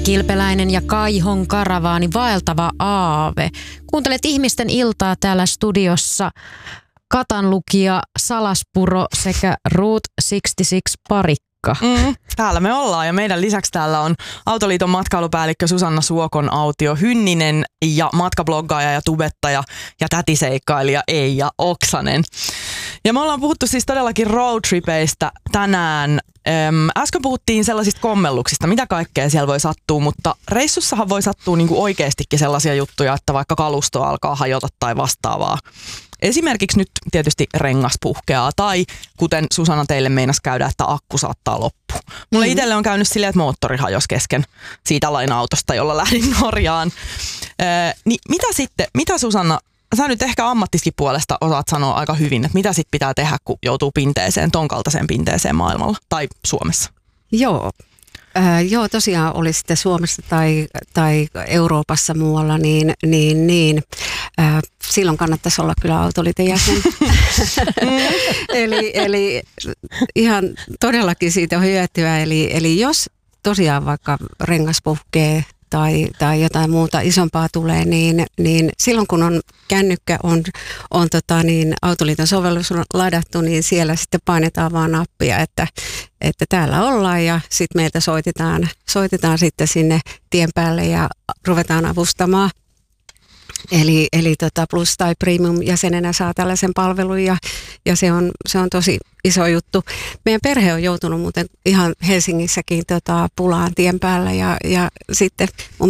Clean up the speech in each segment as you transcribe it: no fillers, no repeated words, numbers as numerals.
Kilpeläinen ja Kaihon karavaani vaeltava aave. Kuuntelet ihmisten iltaa täällä studiossa. Katanlukija Salaspuro sekä Route 66 parikka. Täällä me ollaan ja meidän lisäksi täällä on Autoliiton matkailupäällikkö Susanna Suokon-Autio Hynninen ja matkabloggaaja ja tubettaja ja tätiseikkailija Eija Oksanen. Ja me ollaan puhuttu siis todellakin roadtripeistä tänään. Äsken puhuttiin sellaisista kommelluksista, mitä kaikkea siellä voi sattua, mutta reissussahan voi sattua niinku oikeastikin sellaisia juttuja, että vaikka kalusto alkaa hajota tai vastaavaa. Esimerkiksi nyt tietysti rengas puhkeaa tai kuten Susanna teille meinasi käydä, että akku saattaa loppua. Mulle itselle on käynyt silleen, että moottori hajosi kesken siitä laina-autosta, jolla lähdin Norjaan. Niin mitä Susanna, sä nyt ehkä ammattiskin puolesta osaat sanoa aika hyvin, että mitä sit pitää tehdä, kun joutuu pinteeseen, ton kaltaiseen pinteeseen maailmalla tai Suomessa? Joo, tosiaan oli sitten Suomessa tai Euroopassa muualla, niin silloin kannattaisi olla kyllä Autoliiton jäsen. eli ihan todellakin siitä on hyötyä. Eli jos tosiaan vaikka rengas puhkee tai jotain muuta isompaa tulee, niin silloin kun on kännykkä on Autoliiton sovellus on ladattu, niin siellä sitten painetaan vaan nappia, että täällä ollaan ja sitten meiltä soitetaan sitten sinne tien päälle ja ruvetaan avustamaan. Eli Plus- tai Premium-jäsenenä saa tällaisen palvelun ja se on tosi iso juttu. Meidän perhe on joutunut muuten ihan Helsingissäkin pulaan tien päällä ja sitten mun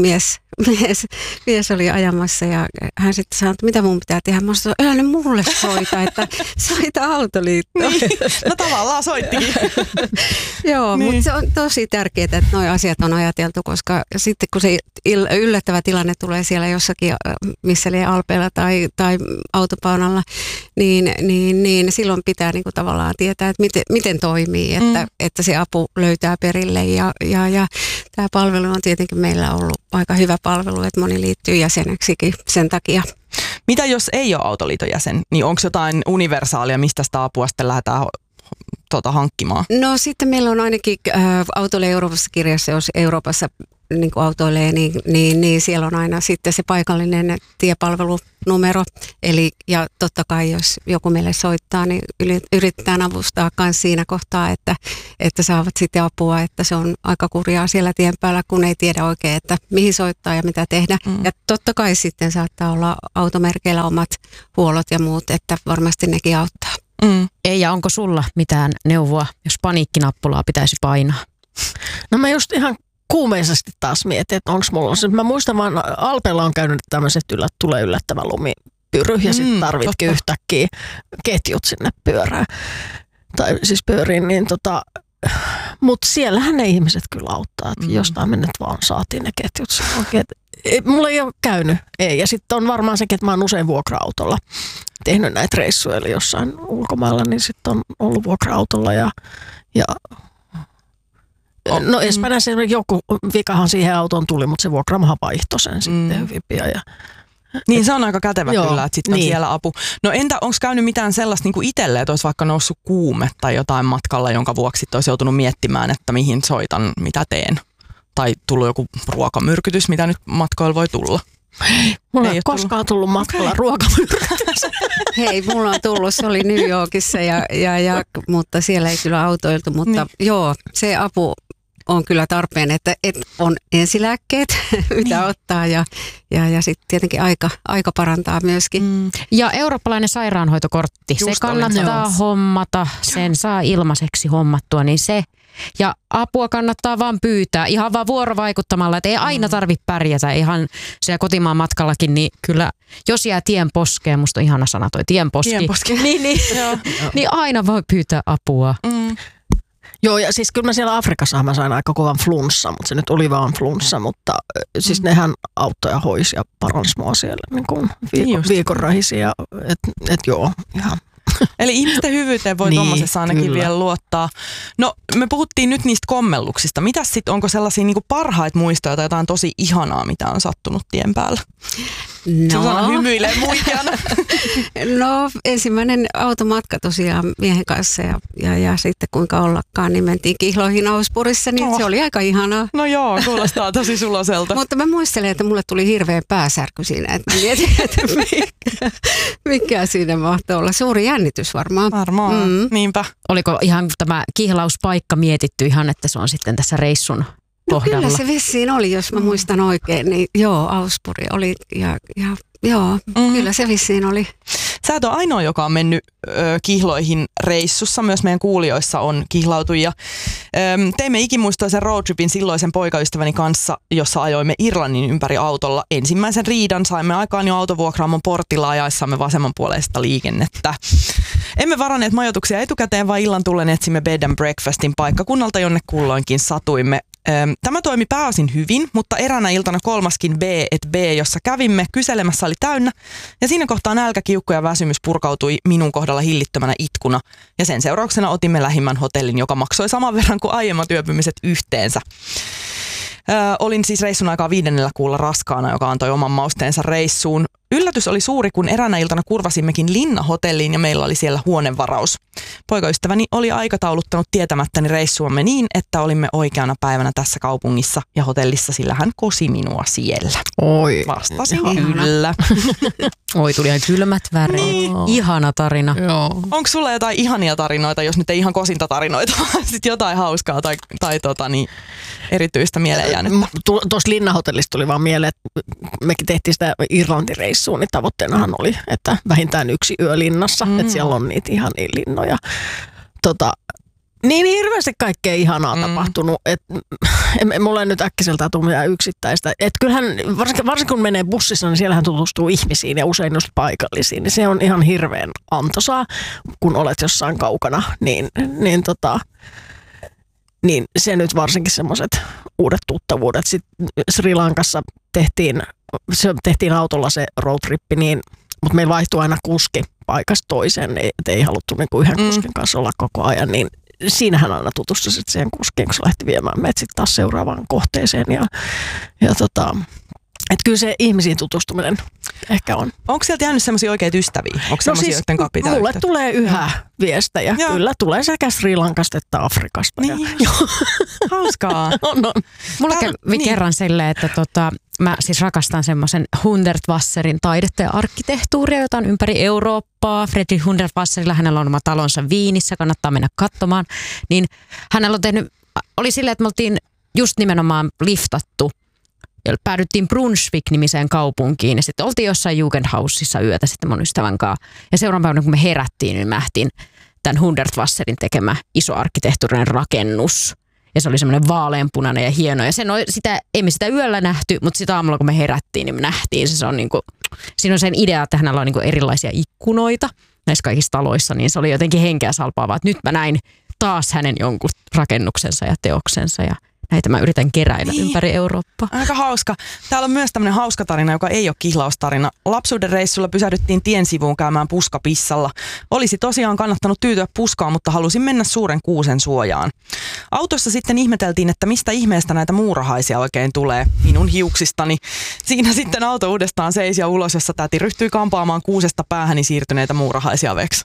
mies oli ajamassa ja hän sitten sanoi, että mitä mun pitää tehdä. Mä sanoin, älä nyt mulle soita, että soita Autoliittoon. No tavallaan soittikin. Joo, niin. Mutta se on tosi tärkeää, että nuo asiat on ajateltu, koska sitten kun se yllättävä tilanne tulee siellä jossakin, missä lie Alpeilla tai autopaunalla, niin silloin pitää niinku tavallaan tietää, että miten toimii, että se apu löytää perille. Ja tämä palvelu on tietenkin meillä ollut aika hyvä palvelu, että moni liittyy jäseneksikin sen takia. Mitä jos ei ole Autoliiton jäsen, niin onko jotain universaalia, mistä sitä apua sitten lähdetään hankkimaan? No sitten meillä on ainakin Autoille Euroopassa kirjassa, jos Euroopassa niin kuin autoilee, niin siellä on aina sitten se paikallinen tiepalvelunumero. Ja totta kai, jos joku meille soittaa, niin yritetään avustaa myös siinä kohtaa, että saavat sitten apua, että se on aika kurjaa siellä tien päällä, kun ei tiedä oikein, että mihin soittaa ja mitä tehdä. Ja totta kai sitten saattaa olla automerkeillä omat huollot ja muut, että varmasti nekin auttaa. Eija, onko sulla mitään neuvoa, jos paniikkinappulaa pitäisi painaa? No mä just ihan kuumeisesti taas mietin, että onko mulla se. Mä muistan vaan, Alpeilla on käynyt tämmöiset, tulee yllättävä lumipyry ja sitten tarvitkin yhtäkkiä ketjut sinne pyörään. Tai siis pyöriin, niin mutta siellähän ne ihmiset kyllä auttaa, että jostain me nyt vaan saatiin ne ketjut. Mulla ei ole käynyt, ei. Ja sitten on varmaan sekin, että mä oon usein vuokra-autolla tehnyt näitä reissuja, eli jossain ulkomailla, niin sitten on ollut vuokra-autolla ja no Espanjassa joku vikahan siihen autoon tuli, mutta se vuokraamahan vaihtoi sen sitten hyvin pian. Niin se on aika kätevä kyllä, että sitten on siellä apu. No entä onko käynyt mitään sellaista niin kuin itselle, että olisi vaikka noussut kuume tai jotain matkalla, jonka vuoksi olisi joutunut miettimään, että mihin soitan, mitä teen? Tai tullut joku ruokamyrkytys, mitä nyt matkoilla voi tulla? Mulla ei koskaan tullut matkalla ruokamyrkytys. Hei, mulla on tullut, se oli New Yorkissa, mutta siellä ei kyllä autoiltu, mutta joo, se apu on kyllä tarpeen, että on ensilääkkeet, mitä ottaa ja sitten tietenkin aika parantaa myöskin. Ja eurooppalainen sairaanhoitokortti, se kannattaa hommata, sen saa ilmaiseksi hommattua, niin se. Ja apua kannattaa vaan pyytää, ihan vaan vuorovaikuttamalla, että ei aina tarvitse pärjätä, ihan siellä kotimaan matkallakin, niin kyllä, jos jää tien poskeen, musta on ihana sana toi tienposki. Niin aina voi pyytää apua. Joo, ja siis kyllä mä siellä Afrikassa mä sain aika kovan flunssa, mutta se nyt oli vaan flunssa, mutta siis nehän auttoi ja hoisi ja paransi mua siellä niin kuin viikonrahisia, että joo, ihan. Eli ihmisten hyvyyteen voi tommosessa ainakin vielä luottaa. No me puhuttiin nyt niistä kommelluksista. Mitäs sitten, onko sellaisia niinku parhaita muistoja tai jotain tosi ihanaa, mitä on sattunut tien päällä? Susanna hymyilee muikeana. No ensimmäinen automatka tosiaan miehen kanssa ja sitten kuinka ollakaan, niin mentiin kihloihin Auspurissa, niin se oli aika ihanaa. No joo, kuulostaa tosi suloselta. Mutta mä muistelen, että mulle tuli hirveä pääsärky siinä, että mietin, että mikä siinä mahtoi olla. Suuri jännitys varmaan. Niinpä. Oliko ihan tämä kihlauspaikka mietitty ihan, että se on sitten tässä reissun kohdalla? Kyllä se vissiin oli, jos mä muistan oikein, niin joo, Auspuri oli ja joo, kyllä se vissiin oli. Sä et ole ainoa, joka on mennyt kihloihin reissussa. Myös meidän kuulijoissa on kihlautujia. Teimme ikimuistoisen roadtripin silloisen poikaystäväni kanssa, jossa ajoimme Irlannin ympäri autolla. Ensimmäisen riidan saimme aikaan jo autovuokraamon portilla ajaessamme vasemmanpuoleista liikennettä. Emme varanneet majoituksia etukäteen, vaan illan tullen etsimme bed and breakfastin paikkakunnalta, jonne kulloinkin satuimme. Tämä toimi pääosin hyvin, mutta eräänä iltana kolmaskin B&B, jossa kävimme kyselemässä, oli täynnä. Ja siinä kohtaa nälkä, kiukku ja väsymys purkautui minun kohdalla hillittömänä itkuna. Ja sen seurauksena otimme lähimmän hotellin, joka maksoi saman verran kuin aiemmat yöpymiset yhteensä. Olin siis reissun aikaa 5. kuulla raskaana, joka antoi oman mausteensa reissuun. Yllätys oli suuri, kun eräänä iltana kurvasimmekin Linna-hotelliin ja meillä oli siellä huonevaraus. Poikaystäväni oli aikatauluttanut tietämättäni reissuamme niin, että olimme oikeana päivänä tässä kaupungissa ja hotellissa, sillä hän kosi minua siellä. Oi. Vastasin kyllä. Oi, tuli ihan kylmät väreet. Niin. Ihana tarina. Onko sulla jotain ihania tarinoita, jos nyt ei ihan kosintatarinoita, vaan sitten jotain hauskaa tai erityistä mieleenjäännettä? Tuossa Linna-hotellista tuli vaan mieleen, että mekin tehtiin sitä Irlanti-reissuun, niin tavoitteenahan oli, että vähintään 1 yö linnassa, että siellä on niitä ihania linnoja. Niin hirveästi kaikkea ihanaa tapahtunut, että mulla ei nyt äkkiseltään tule mitään yksittäistä. Että kyllähän, varsinkin kun menee bussissa, niin siellähän tutustuu ihmisiin ja usein just paikallisiin. Niin se on ihan hirveän antoisaa, kun olet jossain kaukana, niin se nyt varsinkin semmoiset uudet tuttavuudet. Sitten Sri Lankassa tehtiin autolla se roadtrippi, mutta meillä vaihtui aina kuski paikasta toiseen, että ei haluttu niinku yhden kuskin kanssa olla koko ajan, niin siinähän aina tutustui sitten siihen kuskiin, kun se lähti viemään meidät sitten taas seuraavaan kohteeseen. Että kyllä se ihmisiin tutustuminen ehkä on. Onko sieltä jäänyt semmoisia oikeita ystäviä? Onko semmoisia, joiden kanssa pitää mulle tulee yhä viestejä. Joo. Kyllä tulee sekä Sri Lankasta että Afrikasta. Niin. Hauskaa. on. Mulla kävi kerran silleen, että mä siis rakastan semmoisen Hundertwasserin taidetta ja arkkitehtuuria, jota on ympäri Eurooppaa. Friedrich Hundertwasserilla, hänellä on oma talonsa Viinissä, kannattaa mennä katsomaan. Niin hänellä on oli silleen, että me oltiin just nimenomaan liftattu. Päädyttiin Brunswick-nimiseen kaupunkiin ja sitten oltiin jossain Jugendhausissa yötä sitten mun ystävän kanssa. Ja seuraavan päivänä, kun me herättiin, niin me nähtiin tämän Hundertwasserin tekemä iso arkkitehtuurinen rakennus. Ja se oli semmoinen vaaleanpunainen ja hieno. Ja emme sitä yöllä nähty, mutta sitä aamulla, kun me herättiin, niin me nähtiin. Se on niinku, siinä on sen idea, että hänellä on niinku erilaisia ikkunoita näissä kaikissa taloissa. Niin se oli jotenkin henkeä salpaavaa, että nyt mä näin taas hänen jonkun rakennuksensa ja teoksensa ja näitä mä yritän keräillä ympäri Eurooppaa. Aika hauska. Täällä on myös tämmöinen hauska tarina, joka ei ole kihlaustarina. Lapsuuden reissulla pysähdyttiin tien sivuun käymään puskapissalla. Olisi tosiaan kannattanut tyytyä puskaan, mutta halusin mennä suuren kuusen suojaan. Autossa sitten ihmeteltiin, että mistä ihmeestä näitä muurahaisia oikein tulee minun hiuksistani. Siinä sitten auto uudestaan seisi ja ulos, jossa täti ryhtyi kampaamaan kuusesta päähäni siirtyneitä muurahaisia veksi.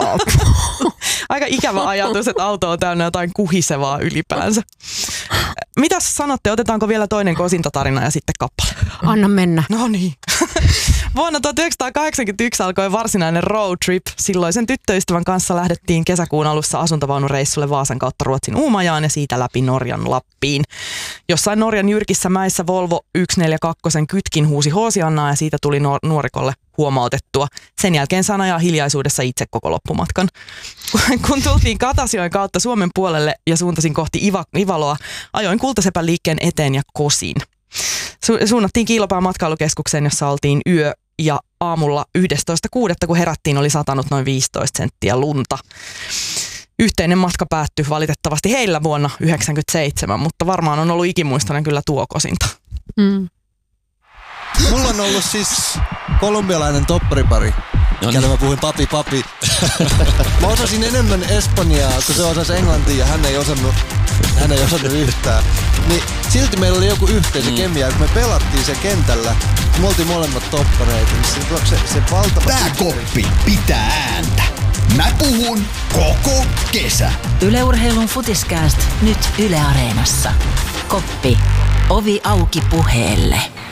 Aika ikävä ajatus, että auto on täynnä jotain kuhisevaa ylipäänsä. Mitäs sanotte, otetaanko vielä toinen kosintatarina ja sitten kappale? Anna mennä. No niin. Vuonna 1981 alkoi varsinainen road trip. Silloisen tyttöystävän kanssa lähdettiin kesäkuun alussa asuntovaunureissulle Vaasan kautta Ruotsin Uumajaan ja siitä läpi Norjan Lappiin. Jossain Norjan jyrkissä mäissä Volvo 142 kytkin huusi Hoosiannaa ja siitä tuli nuorikolle huomautettua. Sen jälkeen sain ajaa hiljaisuudessa itse koko loppumatkan. Kun tultiin Katasjoen kautta Suomen puolelle ja suuntasin kohti Ivaloa, ajoin Kultasepän liikkeen eteen ja kosin. Suunnattiin Kiilopään matkailukeskukseen, jossa oltiin yö ja aamulla 11.6. kun herättiin, oli satanut noin 15 senttiä lunta. Yhteinen matka päättyi valitettavasti heillä vuonna 1997, mutta varmaan on ollut ikimuistoinen kyllä tuo kosinta. Mulla on ollut siis kolumbialainen topparipari, Käydä mä puhuin papi. Mä osasin enemmän espanjaa, kun se osasi englantia ja hän ei osannut yhtään. Niin silti meillä oli joku yhteisö kemia, kun me pelattiin se kentällä, kun me oltiin molemmat toppareita, niin se valtava... Tää koppi pitää ääntä. Mä puhun koko kesä. Yle Urheilun Futiskääst nyt Yle Areenassa. Koppi. Ovi auki puheelle.